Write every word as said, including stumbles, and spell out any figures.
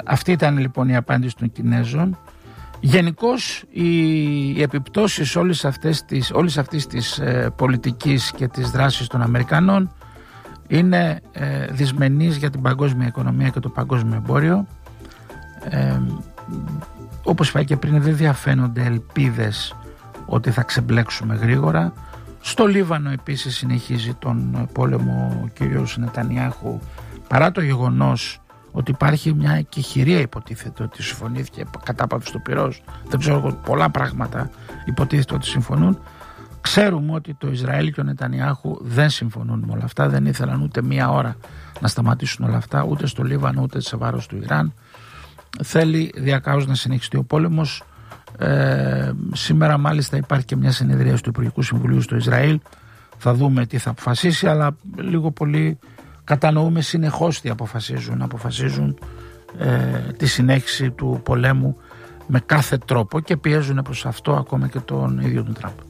Αυτή ήταν λοιπόν η απάντηση των Κινέζων. Γενικώς οι επιπτώσεις όλης αυτής της, όλης αυτής της ε, πολιτικής και της δράσης των Αμερικανών είναι ε, δυσμενείς για την παγκόσμια οικονομία και το παγκόσμιο εμπόριο. Ε, όπως είπα και πριν, δεν διαφαίνονται ελπίδες ότι θα ξεμπλέξουμε γρήγορα. Στο Λίβανο επίσης συνεχίζει τον πόλεμο ο κύριος Νετανιάχου, παρά το γεγονός ότι υπάρχει μια εκεχηρία, υποτίθεται ότι συμφωνήθηκε κατάπαυση του πυρός, δεν ξέρω, πολλά πράγματα υποτίθεται ότι συμφωνούν. Ξέρουμε ότι το Ισραήλ και ο Νετανιάχου δεν συμφωνούν με όλα αυτά, δεν ήθελαν ούτε μία ώρα να σταματήσουν όλα αυτά, ούτε στο Λίβανο ούτε σε βάρος του Ιράν. Θέλει διακάως να συνεχιστεί ο πόλεμος. Ε, σήμερα μάλιστα υπάρχει και μια συνεδρία του Υπουργικού Συμβουλίου στο Ισραήλ, θα δούμε τι θα αποφασίσει, αλλά λίγο πολύ κατανοούμε συνεχώς τι αποφασίζουν. Αποφασίζουν ε, τη συνέχιση του πολέμου με κάθε τρόπο και πιέζουν προς αυτό ακόμα και τον ίδιο τον Τραμπ.